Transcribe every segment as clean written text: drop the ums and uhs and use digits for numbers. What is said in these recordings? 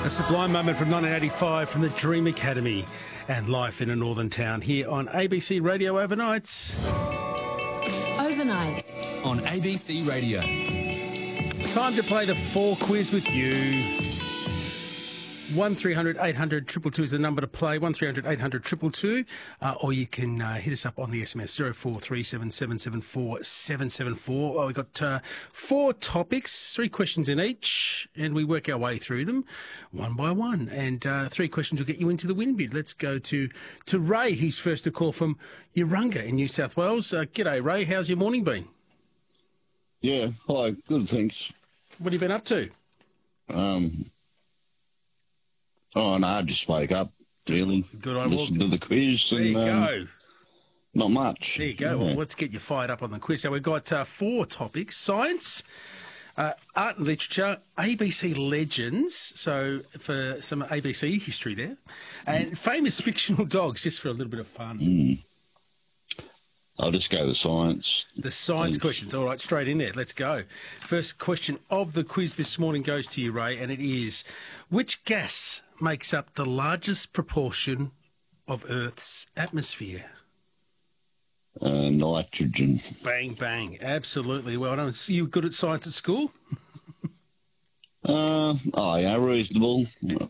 A sublime moment from 1985 from the Dream Academy and Life in a Northern Town here on ABC Radio Overnights. Overnights on ABC Radio. Time to play the 4 quiz with you. 1300 800 222 is the number to play. 1300 800 222, or you can hit us up on the SMS 0437 774 774. Well, we've got 4 topics, 3 questions in each, and we work our way through them one by one. And 3 questions will get you into the win bid. Let's go to Ray. He's first to call from Urunga in New South Wales. G'day, Ray. How's your morning been? Yeah, hi. Good, thanks. What have you been up to? Oh, no, I just woke up, really. Good idea. Listen to the quiz. There you go. Not much. There you go. Yeah. Well, let's get you fired up on the quiz. So we've got 4 topics: science, art and literature, ABC legends, so for some ABC history there, and famous fictional dogs, just for a little bit of fun. I'll just go with science. The science Thanks. questions. All right, straight in there. Let's go. First question of the quiz this morning goes to you, Ray, and it is, which gas makes up the largest proportion of Earth's atmosphere? Nitrogen. Bang, bang. Absolutely. Well done. So you were good at science at school? Yeah, reasonable.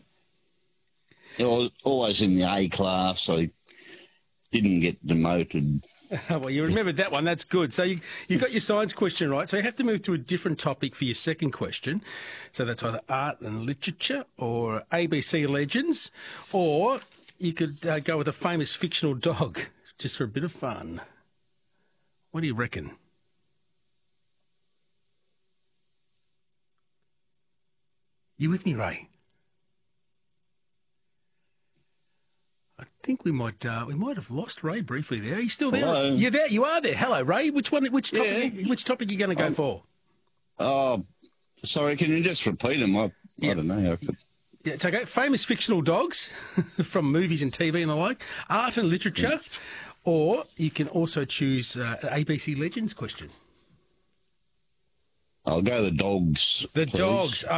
I was always in the A class. I didn't get demoted. Well, you remembered that one. That's good. So you got your science question right. So you have to move to a different topic for your second question. So that's either art and literature or ABC legends, or you could go with a famous fictional dog, just for a bit of fun. What do you reckon? You with me, Ray? I think we might have lost Ray briefly there. Are you still there? Hello. You're there. You are there. Hello, Ray. Which topic? Yeah. Which topic are you going to go for? Oh, sorry, can you just repeat them? I don't know. Yeah, it's okay. Famous fictional dogs from movies and TV and the like. Art and literature, or you can also choose an ABC Legends question. I'll go the dogs. The please. dogs.